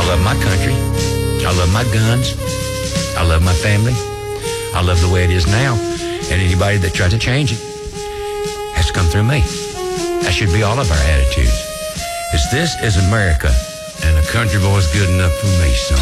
love my country. I love my guns. I love my family. I love the way it is now. And anybody that tries to change it has to come through me. That should be all of our attitudes. This is America, and a country boy's good enough for me, son.